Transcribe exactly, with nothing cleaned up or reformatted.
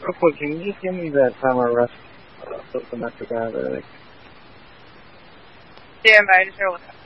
Real quick, can you just give me that timer rest uh, semester guy there? Stand by, just roll it.